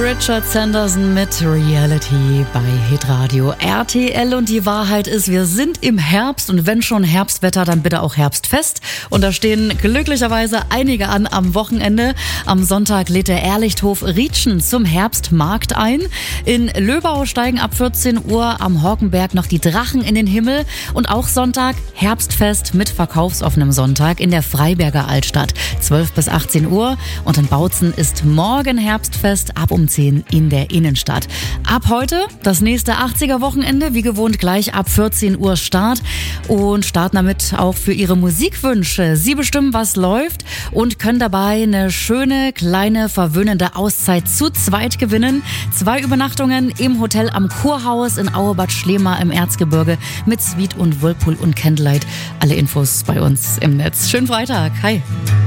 Richard Sanderson mit Reality bei Hitradio RTL. Und die Wahrheit ist, wir sind im Herbst und wenn schon Herbstwetter, dann bitte auch Herbstfest. Und da stehen glücklicherweise einige an am Wochenende. Am Sonntag lädt der Ehrlichthof Rietschen zum Herbstmarkt ein. In Löbau steigen ab 14 Uhr am Horkenberg noch die Drachen in den Himmel. Und auch Sonntag Herbstfest mit verkaufsoffenem Sonntag in der Freiberger Altstadt. 12 bis 18 Uhr. Und in Bautzen ist morgen Herbstfest ab um 10 in der Innenstadt. Ab heute das nächste 80er-Wochenende, wie gewohnt gleich ab 14 Uhr Start und starten damit auch für Ihre Musikwünsche. Sie bestimmen, was läuft und können dabei eine schöne, kleine, verwöhnende Auszeit zu zweit gewinnen. 2 Übernachtungen im Hotel am Kurhaus in Auebad Schlema im Erzgebirge mit Suite und Whirlpool und Candlelight. Alle Infos bei uns im Netz. Schönen Freitag. Hi.